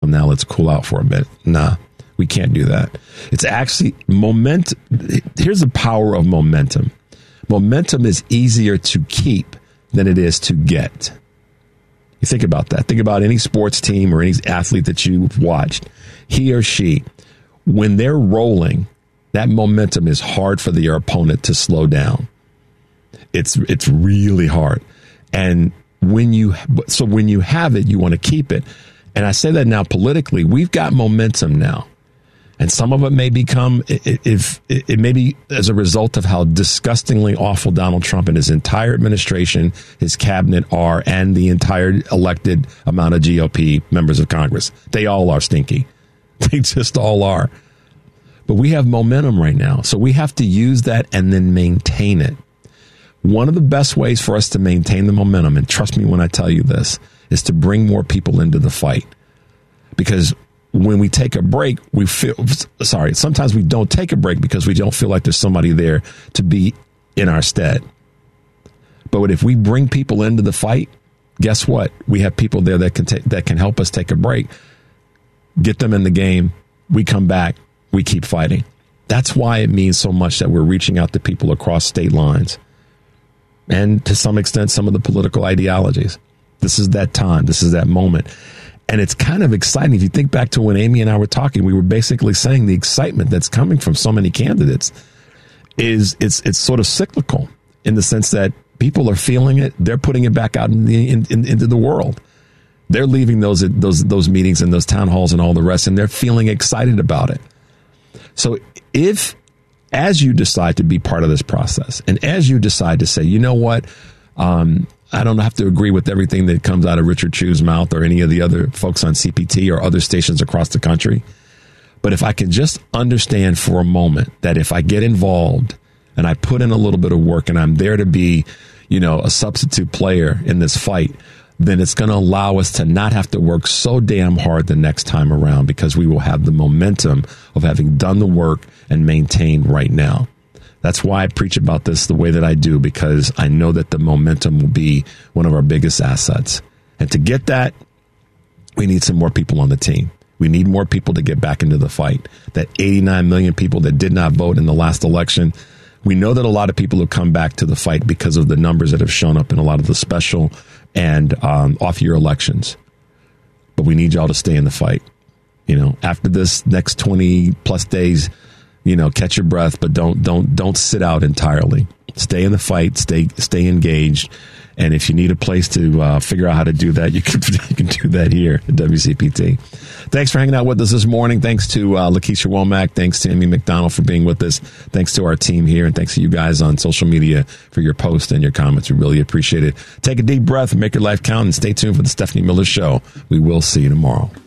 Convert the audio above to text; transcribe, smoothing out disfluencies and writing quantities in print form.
now let's cool out for a bit. Nah, we can't do that. It's actually momentum. Here's the power of momentum. Momentum is easier to keep than it is to get. You think about that. Think about any sports team or any athlete that you've watched. He or she, when they're rolling, that momentum is hard for their opponent to slow down. It's really hard. And when you have it, you want to keep it. And I say that now politically, we've got momentum now. And some of it may become, if it may be as a result of how disgustingly awful Donald Trump and his entire administration, his cabinet are, and the entire elected amount of GOP members of Congress. They all are stinky. They just all are. But we have momentum right now. So we have to use that and then maintain it. One of the best ways for us to maintain the momentum, and trust me when I tell you this, is to bring more people into the fight. Because when we take a break, sometimes we don't take a break because we don't feel like there's somebody there to be in our stead. But if we bring people into the fight, guess what? We have people there that can help us take a break, get them in the game. We come back, we keep fighting. That's why it means so much that we're reaching out to people across state lines and to some extent, some of the political ideologies. This is that time. This is that moment. And it's kind of exciting. If you think back to when Amy and I were talking, we were basically saying the excitement that's coming from so many candidates it's sort of cyclical in the sense that people are feeling it. They're putting it back out into the world. They're leaving those meetings and those town halls and all the rest, and they're feeling excited about it. So as you decide to be part of this process, and as you decide to say, you know what, I don't have to agree with everything that comes out of Richard Chu's mouth or any of the other folks on CPT or other stations across the country. But if I can just understand for a moment that if I get involved and I put in a little bit of work and I'm there to be, a substitute player in this fight, then it's going to allow us to not have to work so damn hard the next time around because we will have the momentum of having done the work and maintained right now. That's why I preach about this the way that I do, because I know that the momentum will be one of our biggest assets. And to get that, we need some more people on the team. We need more people to get back into the fight. That 89 million people that did not vote in the last election, we know that a lot of people have come back to the fight because of the numbers that have shown up in a lot of the special and off-year elections. But we need y'all to stay in the fight. After this next 20 plus days, catch your breath, but don't sit out entirely. Stay in the fight, stay engaged. And if you need a place to figure out how to do that, you can do that here at WCPT. Thanks for hanging out with us this morning. Thanks to Lakeisha Womack. Thanks to Amy McDonald for being with us. Thanks to our team here. And thanks to you guys on social media for your posts and your comments. We really appreciate it. Take a deep breath and make your life count, and stay tuned for the Stephanie Miller Show. We will see you tomorrow.